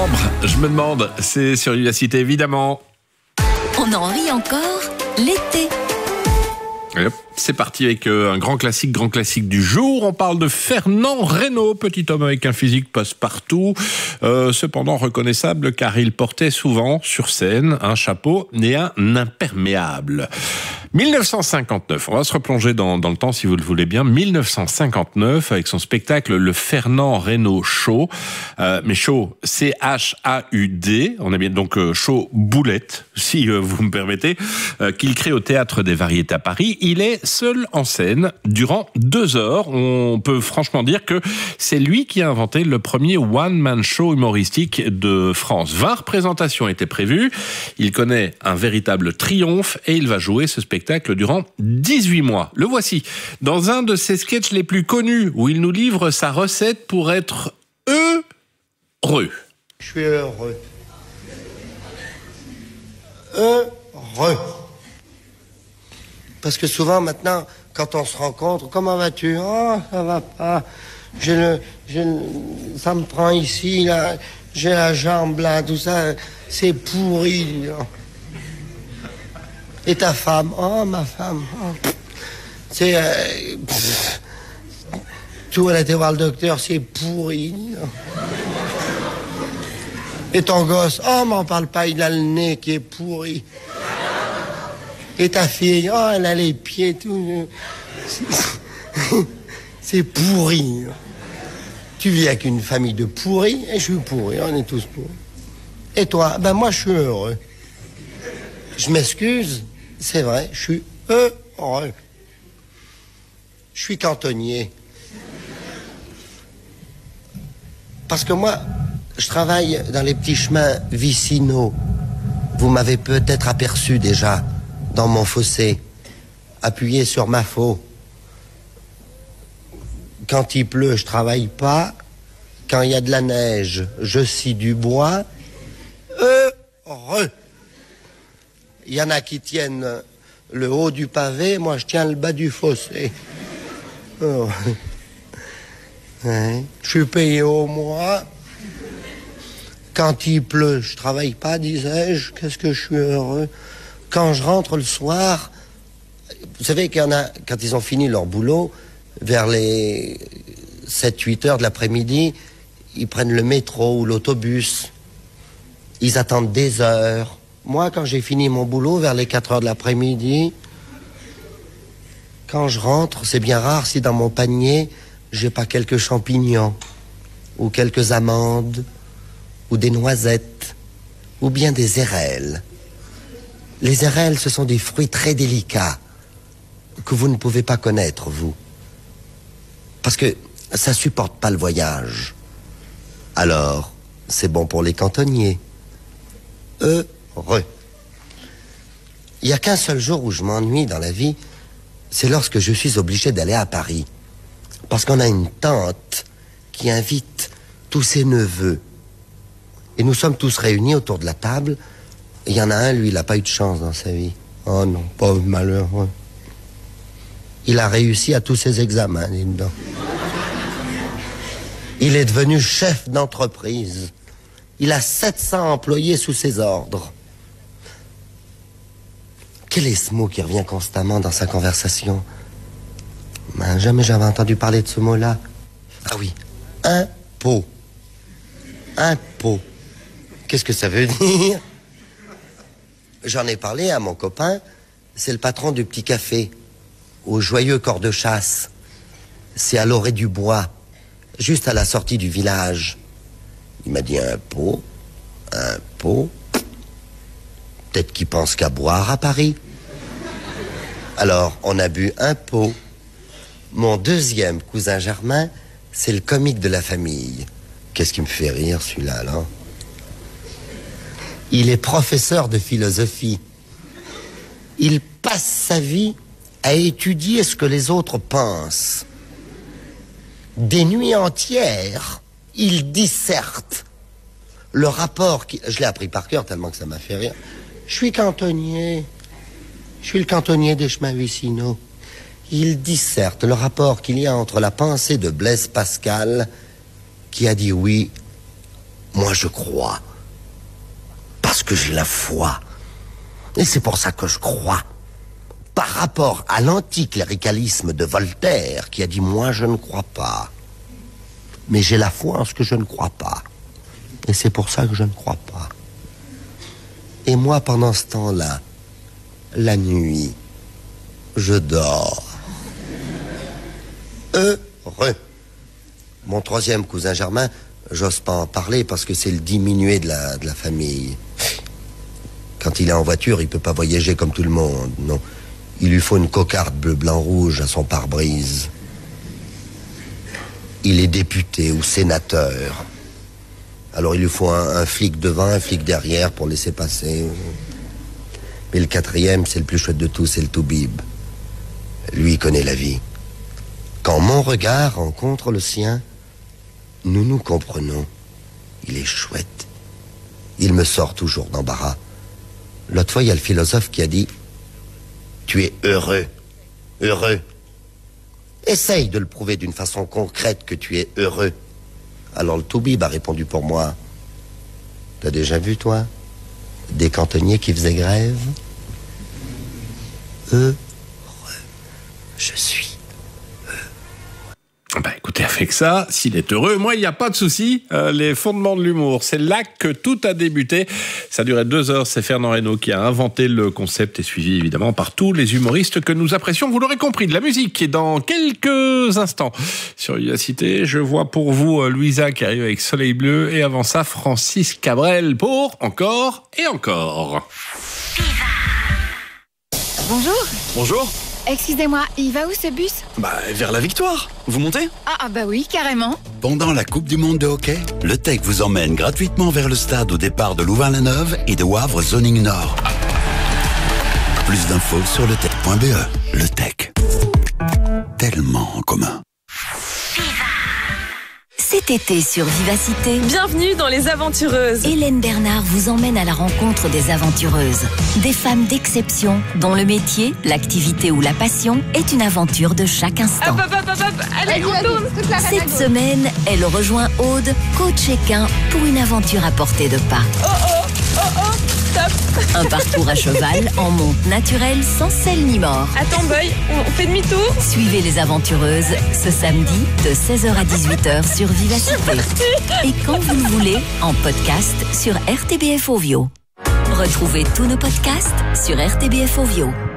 septembre, je me demande, c'est sur Vivacité évidemment. On en rit encore l'été. Et hop, c'est parti avec un grand classique du jour. On parle de Fernand Reynaud, petit homme avec un physique passe-partout, cependant reconnaissable car il portait souvent sur scène un chapeau et un imperméable. 1959, on va se replonger dans le temps si vous le voulez bien. 1959 avec son spectacle Le Fernand Reynaud Show. Mais show, C-H-A-U-D. On a bien donc show boulette, si vous me permettez, qu'il crée au Théâtre des Variétés à Paris. Il est seul en scène durant 2 heures. On peut franchement dire que c'est lui qui a inventé le premier one-man show humoristique de France. 20 représentations étaient prévues. Il connaît un véritable triomphe et il va jouer ce spectacle durant 18 mois. Le voici dans un de ses sketchs les plus connus où il nous livre sa recette pour être heureux. Je suis heureux. Heureux. Parce que souvent maintenant, quand on se rencontre, comment vas-tu? Oh, ça va pas. Ça me prend ici, là. J'ai la jambe là, tout ça. C'est pourri. Là. Et ta femme? Oh, ma femme. Oh. C'est... tout, elle a été voir le docteur, c'est pourri. Là. Et ton gosse? Oh, m'en parle pas, il a le nez qui est pourri. Et ta fille, oh, elle a les pieds, tout. C'est pourri. Tu vis avec une famille de pourris, et je suis pourri, on est tous pourris. Et toi? Ben moi, je suis heureux. Je m'excuse, c'est vrai, je suis heureux. Je suis cantonnier. Parce que moi, je travaille dans les petits chemins vicinaux. Vous m'avez peut-être aperçu déjà. Dans mon fossé, appuyé sur ma faux. Quand il pleut, je travaille pas. Quand il y a de la neige, je scie du bois. Heureux. Il y en a qui tiennent le haut du pavé, moi je tiens le bas du fossé. Oh. Ouais. Je suis payé au mois. Quand il pleut, je travaille pas, disais-je. Qu'est-ce que je suis heureux. Quand je rentre le soir, vous savez qu'il y en a, quand ils ont fini leur boulot, vers les 7-8 heures de l'après-midi, ils prennent le métro ou l'autobus. Ils attendent des heures. Moi, quand j'ai fini mon boulot, vers les 4 heures de l'après-midi, quand je rentre, c'est bien rare si dans mon panier, j'ai pas quelques champignons, ou quelques amandes, ou des noisettes, ou bien des érelles. Les érelles, ce sont des fruits très délicats que vous ne pouvez pas connaître, vous. Parce que ça supporte pas le voyage. Alors, c'est bon pour les cantonniers. Heureux. Il n'y a qu'un seul jour où je m'ennuie dans la vie, c'est lorsque je suis obligé d'aller à Paris. Parce qu'on a une tante qui invite tous ses neveux. Et nous sommes tous réunis autour de la table. Il y en a un, lui, il n'a pas eu de chance dans sa vie. Oh non, pauvre malheureux. Il a réussi à tous ses examens, dites donc. Il est devenu chef d'entreprise. Il a 700 employés sous ses ordres. Quel est ce mot qui revient constamment dans sa conversation? Ben, jamais j'avais entendu parler de ce mot-là. Ah oui, impôt. Impôt. Qu'est-ce que ça veut dire? J'en ai parlé à mon copain, c'est le patron du petit café, au joyeux corps de chasse. C'est à l'orée du bois, juste à la sortie du village. Il m'a dit un pot. Peut-être qu'il pense qu'à boire à Paris. Alors, on a bu un pot. Mon deuxième cousin Germain, c'est le comique de la famille. Qu'est-ce qui me fait rire, celui-là, là? Il est professeur de philosophie. Il passe sa vie à étudier ce que les autres pensent. Des nuits entières, il disserte le rapport qui... Je l'ai appris par cœur tellement que ça m'a fait rire. Je suis cantonnier. Je suis le cantonnier des chemins vicinaux. Il disserte le rapport qu'il y a entre la pensée de Blaise Pascal, qui a dit oui Moi, je crois. Parce que j'ai la foi. Et c'est pour ça que je crois. Par rapport à l'anticléricalisme de Voltaire, qui a dit « Moi, je ne crois pas. Mais j'ai la foi en ce que je ne crois pas. Et c'est pour ça que je ne crois pas. » Et moi, pendant ce temps-là, la nuit, je dors. Heureux. Mon troisième cousin Germain, j'ose pas en parler parce que c'est le diminué de la famille. Quand il est en voiture, il peut pas voyager comme tout le monde, non. Il lui faut une cocarde bleu, blanc, rouge à son pare-brise. Il est député ou sénateur. Alors il lui faut un flic devant, un flic derrière pour laisser passer. Mais le quatrième, c'est le plus chouette de tous, c'est le Toubib. Lui, il connaît la vie. Quand mon regard rencontre le sien, nous nous comprenons. Il est chouette. Il me sort toujours d'embarras. L'autre fois, il y a le philosophe qui a dit « Tu es heureux, heureux. Essaye de le prouver d'une façon concrète que tu es heureux. » Alors le Toubib a répondu pour moi « T'as déjà vu, toi, des cantonniers qui faisaient grève ? Heureux. Je suis. Bah écoutez, avec ça, s'il est heureux, moi il n'y a pas de souci. Les fondements de l'humour, c'est là que tout a débuté. Ça durait 2 heures, c'est Fernand Reynaud qui a inventé le concept et suivi évidemment par tous les humoristes que nous apprécions. Vous l'aurez compris, de la musique. Et dans quelques instants, sur Vivacité, je vois pour vous Louisa qui arrive avec Soleil Bleu et avant ça, Francis Cabrel pour Encore et Encore. Bonjour. Bonjour. Excusez-moi, il va où ce bus ? Vers la victoire. Vous montez ? Ah bah oui, carrément. Pendant la Coupe du Monde de hockey, le TEC vous emmène gratuitement vers le stade au départ de Louvain-la-Neuve et de Wavre Zoning Nord. Plus d'infos sur letec.be. Le TEC. Tellement en commun. Cet été sur Vivacité, Bienvenue dans Les Aventureuses. Hélène Bernard vous emmène à la rencontre des aventureuses. Des femmes d'exception dont le métier, l'activité ou la passion est une aventure de chaque instant. Allez, on tourne. Cette semaine, elle rejoint Aude, coach équin, pour une aventure à portée de pas. Stop. Un parcours à cheval en monte naturelle sans selle ni mort. Attends, Boy, on fait demi-tour. Suivez les aventureuses ce samedi de 16h à 18h sur Vivacité. Et quand vous le voulez, en podcast sur RTBF Ovio. Retrouvez tous nos podcasts sur RTBF Ovio.